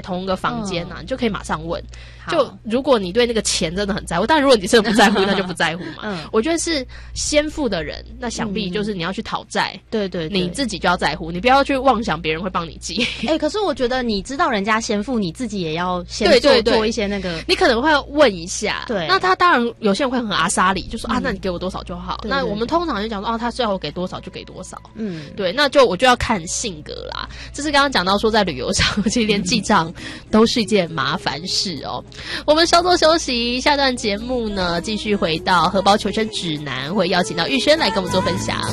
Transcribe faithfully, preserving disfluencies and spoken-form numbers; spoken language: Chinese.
同一个房间啊，嗯、你就可以马上问。就如果你对那个钱真的很在乎，但如果你真的不在乎，那就不在乎嘛。嗯，我觉得是先付的人，那想必就是你要去讨债，嗯、 对, 对对， 你自己就要在乎，你不要去妄想别人会帮你记。 哎、欸，可是我觉得你知道人家先付，你自己也要先做对对对做一些那个， 你可能会问一下。对，那他当然有些人会很阿莎里，就说、嗯、啊，那你给我多少就好。对对对，那我们通常就讲说，哦，他需要我给多少就给多少。嗯，对，那就我就要看性格啦。这是刚刚讲到说，在旅游上，其实连记账都是一件麻烦事哦。我们稍作休息，下段节目呢，继续回到荷包求生指南，会邀请到玉轩来跟我们做分享。